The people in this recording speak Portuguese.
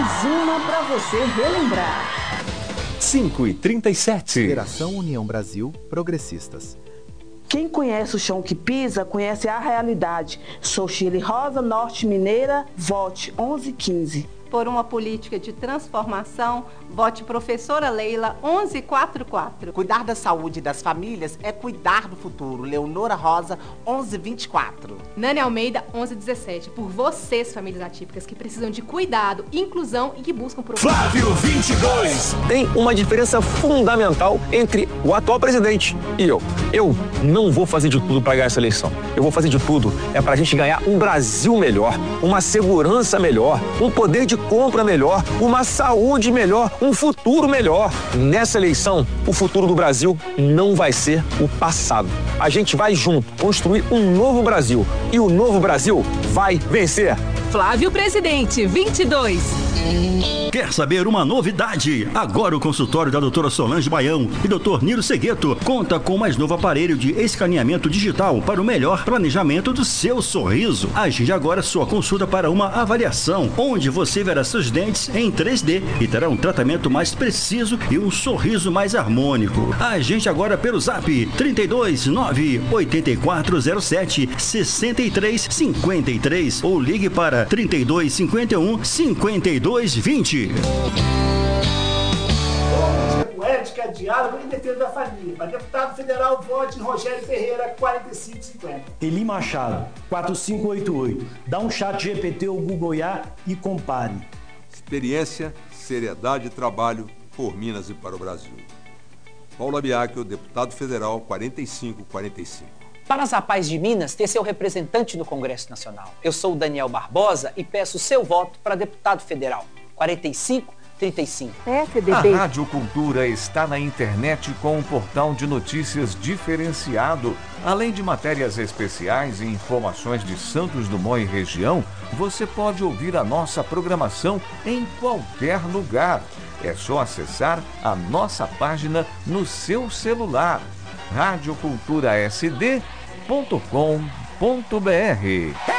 Mais uma para você relembrar. 5h37. Federação União Brasil Progressistas. Quem conhece o chão que pisa, conhece a realidade. Sou Shirley Rosa, Norte Mineira, vote 1115. Por uma política de transformação, vote professora Leila 1144. Cuidar da saúde das famílias é cuidar do futuro. Leonora Rosa 1124. Nani Almeida 1117. Por vocês, famílias atípicas, que precisam de cuidado, inclusão e que buscam por... Flávio 22. Tem uma diferença fundamental entre o atual presidente e eu. Eu não vou fazer de tudo para ganhar essa eleição. Eu vou fazer de tudo pra gente ganhar um Brasil melhor, uma segurança melhor, um poder de compra melhor, uma saúde melhor, um futuro melhor. Nessa eleição, o futuro do Brasil não vai ser o passado. A gente vai junto construir um novo Brasil e o novo Brasil vai vencer. Flávio Presidente, 22. Quer saber uma novidade? Agora o consultório da doutora Solange Baião e doutor Nilo Segueto conta com o mais novo aparelho de escaneamento digital para o melhor planejamento do seu sorriso. Agende agora sua consulta para uma avaliação, onde você verá seus dentes em 3D e terá um tratamento mais preciso e um sorriso mais harmônico. Agende agora pelo zap 329 8407 6353 ou ligue para 3251 5220. Ética, diálogo e defesa da família. Para deputado federal, vote em Rogério Ferreira, 4550. Eli Machado, 4588. Dá um chat GPT ou Google IA e compare. Experiência, seriedade e trabalho por Minas e para o Brasil. Paulo Abiacchio, deputado federal, 4545. Para as Rapaz de Minas ter seu representante no Congresso Nacional. Eu sou o Daniel Barbosa e peço seu voto para deputado federal, 4535. A Rádio Cultura está na internet com um portal de notícias diferenciado. Além de matérias especiais e informações de Santos Dumont e região, você pode ouvir a nossa programação em qualquer lugar. É só acessar a nossa página no seu celular. radioculturasd.com.br.